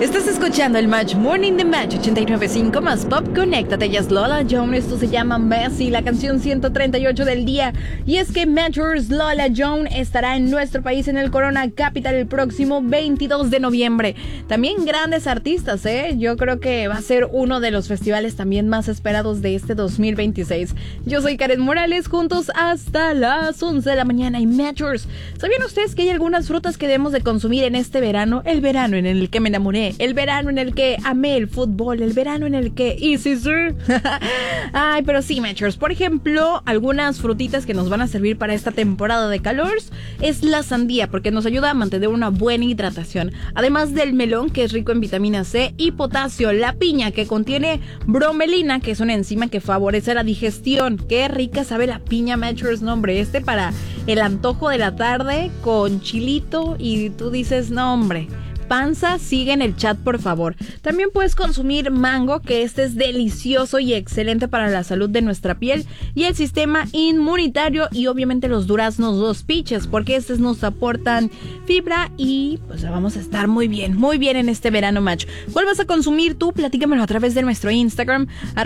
Estás escuchando el Match Morning de Match 89.5 más Pop. Conéctate, ella es Lola Jones. Esto se llama Messi, la canción 138 del día. Y es que Matchers Lola Jones estará en nuestro país en el Corona Capital el próximo 22 de noviembre. También grandes artistas, Yo creo que va a ser uno de los festivales también más esperados de este 2026. Yo soy Karen Morales, juntos hasta las 11 de la mañana. Y Matchers, ¿sabían ustedes que hay algunas frutas que debemos de consumir en este verano? El verano en el que me enamoré, el verano en el que amé el fútbol, el verano en el que... ¿Y sí, sir? Ay, pero sí, Matchers. Por ejemplo, algunas frutitas que nos van a servir para esta temporada de calor es la sandía, porque nos ayuda a mantener una buena hidratación. Además del melón, que es rico en vitamina C y potasio. La piña, que contiene bromelina, que es una enzima que favorece la digestión. Qué rica sabe la piña, Matchers. No, hombre, para el antojo de la tarde con chilito y tú dices, no, hombre, panza, sigue en el chat, por favor. También puedes consumir mango, que este es delicioso y excelente para la salud de nuestra piel y el sistema inmunitario. Y obviamente los duraznos, los peaches, porque estos nos aportan fibra y pues vamos a estar muy bien en este verano, Match. ¿Cuál vas a consumir tú? Platícamelo a través de nuestro Instagram